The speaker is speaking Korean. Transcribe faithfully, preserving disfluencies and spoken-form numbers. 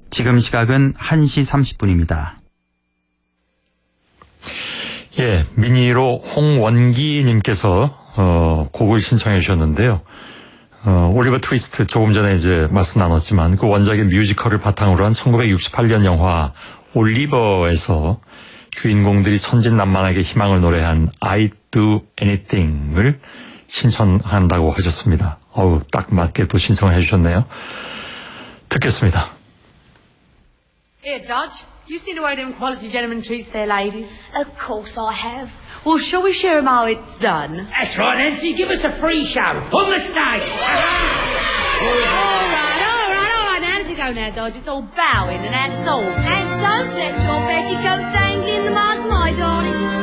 지금 시각은 한 시 삼십 분입니다. 예, 미니로 홍원기님께서 어, 곡을 신청해 주셨는데요. 어, 올리버 트위스트 조금 전에 이제 말씀 나눴지만 그 원작의 뮤지컬을 바탕으로 한 천구백육십팔 년 영화 올리버에서 주인공들이 천진난만하게 희망을 노래한 I Do Anything을 신청한다고 하셨습니다. 어우, 딱 맞게 또 신청을 해주셨네요. 듣겠습니다. Here, Dodge. You seen the way them quality gentlemen treats their ladies? Of course I have. Well, shall we show 'em how it's done? That's right, Nancy. Give us a free show on the stage. all right, all right, all right. Now, how does it go now, Dodge? It's all bowing and that's all. And don't let your petticoat dangle in the mud, my darling.